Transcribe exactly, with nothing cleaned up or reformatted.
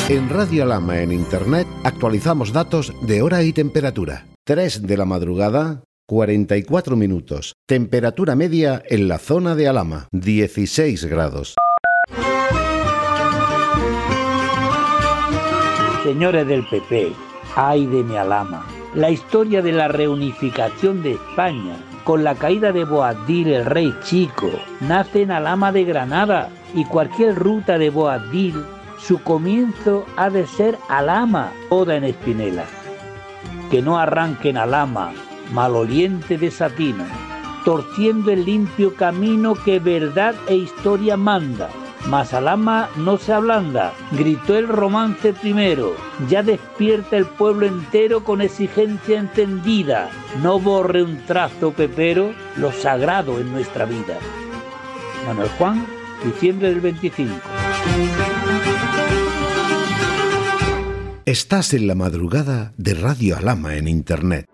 En Radio Alhama en Internet actualizamos datos de hora y temperatura. tres de la madrugada, cuarenta y cuatro minutos. Temperatura media en la zona de Alhama, dieciséis grados. Señores del P P, ay de mi Alhama. La historia de la reunificación de España con la caída de Boabdil el rey chico nace en Alhama de Granada, y cualquier ruta de Boabdil, su comienzo ha de ser Alhama, toda en espinelas. Que no arranque en Alhama, maloliente de Satina, torciendo el limpio camino que verdad e historia manda. Mas Alhama no se ablanda, gritó el romance primero, ya despierta el pueblo entero con exigencia encendida, no borre un trazo pepero lo sagrado en nuestra vida. Manuel Juan, diciembre del veinticinco. Estás en la madrugada de Radio Alhama en Internet.